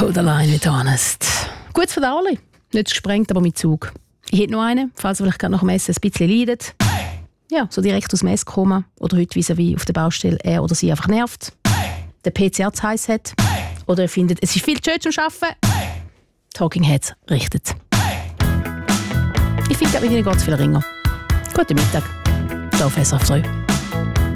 Codaline mit Honest. Gut für alle. Nicht gesprengt, aber mit Zug. Ich hätte noch einen, falls ihr vielleicht gerade nach dem Essen ein bisschen leidet. Ja, so direkt aus dem Essen kommen. Oder heute vis-à-vis auf der Baustelle er oder sie einfach nervt. Der PCR zu heiß hat. Oder ihr findet, es ist viel zu schön zum Arbeiten. Talking Heads richtet. Ich finde, mit ihnen geht es viel ringer. Guten Mittag. Hier auf SRF 3.